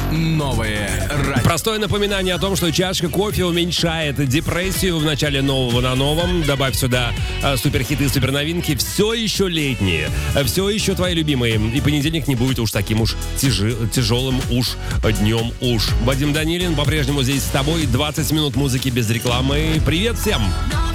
Новое радио. Простое напоминание о том, что чашка кофе уменьшает депрессию в начале нового на новом. Добавь сюда суперхиты, суперновинки. Все еще летние, все еще твои любимые. И понедельник не будет уж таким уж тяжелым днем уж. Вадим Данилин по-прежнему здесь с тобой. 20 минут музыки без рекламы. Привет всем!